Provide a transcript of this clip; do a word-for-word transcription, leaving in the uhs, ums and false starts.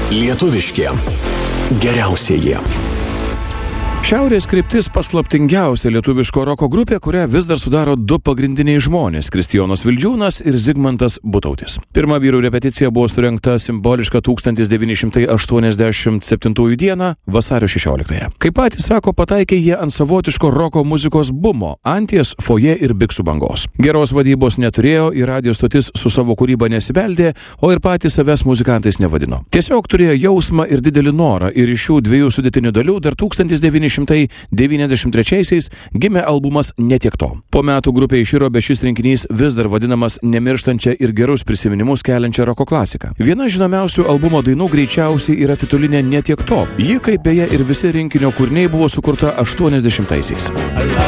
Lietuviški geriausieji. Šiaurės kryptis paslaptingiausia lietuviško roko grupė, kurią vis dar sudaro du pagrindiniai žmonės – Kristijonas Vildžiūnas ir Zigmantas Butautis. Pirma vyrų repeticija buvo surengta simboliška tūkstantis devyni šimtai aštuoniasdešimt septintųjų dieną, vasario šešioliktąją. Kaip patys sako, pataikė jie ant savotiško roko muzikos bumo, anties, foje ir biksų bangos. Geros vadybos neturėjo, į radijo stotis su savo kūryba nesibeldė, o ir patys savęs muzikantais nevadino. Tiesiog turėjo jausmą ir didelį norą ir iš šių dviejų sudėtinių dalių dar tūkstantis devyni šimtai devyniasdešimt trečiaisiais gimė albumas Netiek to. Po metų grupė iširo, bet šis rinkinys vis dar vadinamas nemirštančia ir gerus prisiminimus keliančia roko klasika. Viena žinomiausių albumo dainų greičiausiai yra titulinė Netiek to. Ji, kaip beje ir visi rinkinio kūriniai, buvo sukurta aštuoniasdešimtaisiais.